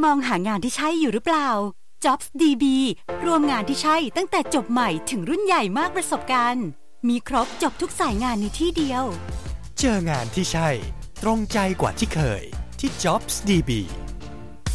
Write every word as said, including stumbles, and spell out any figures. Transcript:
มองหางานที่ใช่อยู่หรือเปล่า Jobs ดี บี รวมงานที่ใช่ตั้งแต่จบใหม่ถึงรุ่นใหญ่มากประสบการณ์มีครบจบทุกสายงานในที่เดียวเจองานที่ใช่ตรงใจกว่าที่เคยที่ Jobs ดี บี